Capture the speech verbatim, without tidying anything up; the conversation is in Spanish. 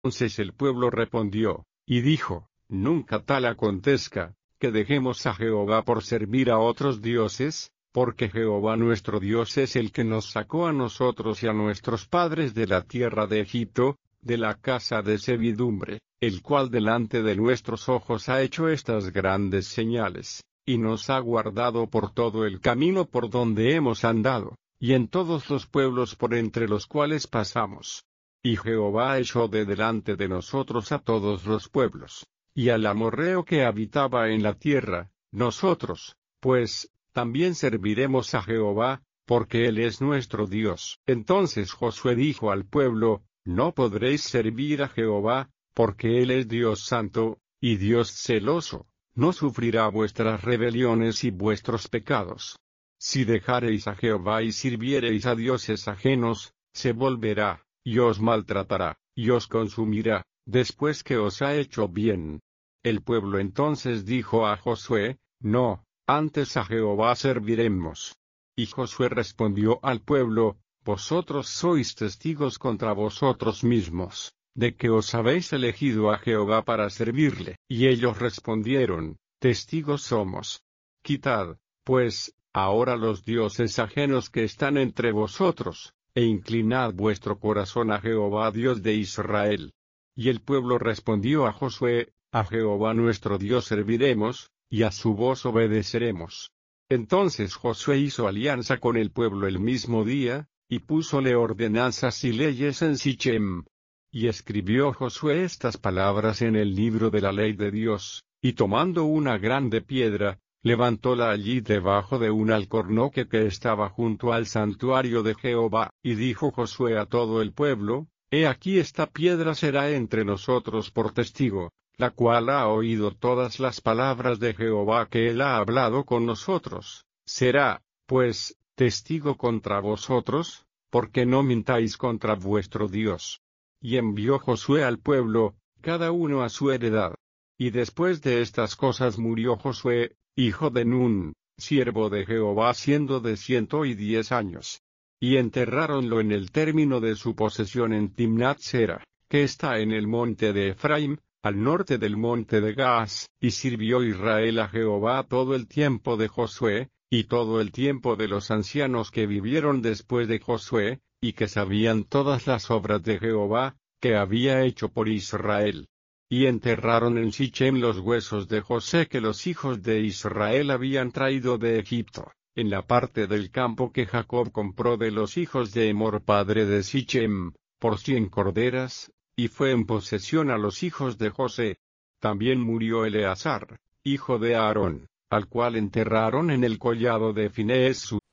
Entonces el pueblo respondió, y dijo, nunca tal acontezca, que dejemos a Jehová por servir a otros dioses, porque Jehová nuestro Dios es el que nos sacó a nosotros y a nuestros padres de la tierra de Egipto, de la casa de servidumbre, el cual delante de nuestros ojos ha hecho estas grandes señales, y nos ha guardado por todo el camino por donde hemos andado, y en todos los pueblos por entre los cuales pasamos. Y Jehová echó de delante de nosotros a todos los pueblos, y al amorreo que habitaba en la tierra, nosotros, pues, también serviremos a Jehová, porque Él es nuestro Dios. Entonces Josué dijo al pueblo, no podréis servir a Jehová, porque Él es Dios santo, y Dios celoso, no sufrirá vuestras rebeliones y vuestros pecados. Si dejareis a Jehová y sirviereis a dioses ajenos, se volverá, y os maltratará, y os consumirá, después que os ha hecho bien. El pueblo entonces dijo a Josué, no, antes a Jehová serviremos. Y Josué respondió al pueblo, vosotros sois testigos contra vosotros mismos, de que os habéis elegido a Jehová para servirle. Y ellos respondieron, testigos somos. Quitad, pues, ahora los dioses ajenos que están entre vosotros, e inclinad vuestro corazón a Jehová Dios de Israel. Y el pueblo respondió a Josué, a Jehová nuestro Dios serviremos, y a su voz obedeceremos. Entonces Josué hizo alianza con el pueblo el mismo día, y púsole ordenanzas y leyes en Sichem. Y escribió Josué estas palabras en el libro de la ley de Dios, y tomando una grande piedra, levantóla allí debajo de un alcornoque que estaba junto al santuario de Jehová, y dijo Josué a todo el pueblo, he aquí esta piedra será entre nosotros por testigo, la cual ha oído todas las palabras de Jehová que él ha hablado con nosotros, será, pues, testigo contra vosotros, porque no mintáis contra vuestro Dios. Y envió Josué al pueblo, cada uno a su heredad. Y después de estas cosas murió Josué, hijo de Nun, siervo de Jehová siendo de ciento y diez años. Y enterráronlo en el término de su posesión en Timnat Sera, que está en el monte de Efraim, al norte del monte de Gaas, y sirvió Israel a Jehová todo el tiempo de Josué, y todo el tiempo de los ancianos que vivieron después de Josué, y que sabían todas las obras de Jehová, que había hecho por Israel. Y enterraron en Sichem los huesos de José que los hijos de Israel habían traído de Egipto, en la parte del campo que Jacob compró de los hijos de Emor padre de Sichem, por cien corderas, y fue en posesión a los hijos de José. También murió Eleazar, hijo de Aarón, al cual enterraron en el collado de Finees su